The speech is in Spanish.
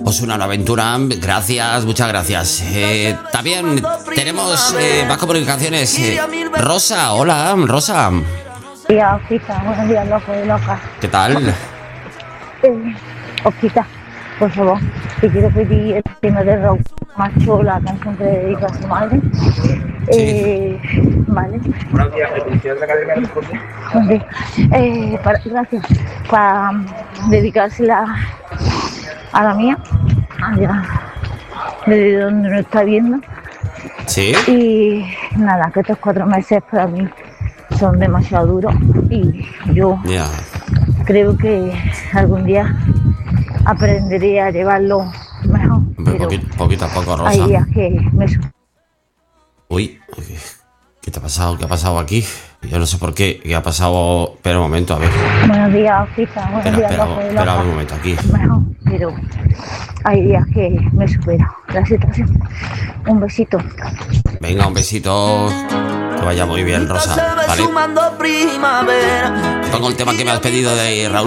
Pues una aventura, gracias, muchas gracias. También tenemos más comunicaciones. Rosa, hola, Rosa. Buenos días, Osquita, buenos días, loco y loca. ¿Qué tal? Osquita, por favor, te quiero pedir el tema de Raúl Macho, la canción que le dedico a su madre. Sí. Vale. Buenos días, ¿de la Academia de Fútbol? Gracias. Para dedicársela a la mía, allá desde donde nos está viendo. Sí. Y nada, que estos 4 meses para mí son demasiado duros y yo creo que algún día aprenderé a llevarlo mejor. Pero poquito a poco, Rosa. hay días que me... Uy, ¿qué te ha pasado? ¿Qué ha pasado aquí? Yo no sé por qué. ¿Qué ha pasado? Espera un momento, a ver. Buenos días, Osquita. Buenos días, Espera un momento aquí. Mejor, pero hay días que me supera la situación. Un besito. Venga, un besito. Que vaya muy bien, Rosa. ¿Vale? Pongo el tema que me has pedido de Raúl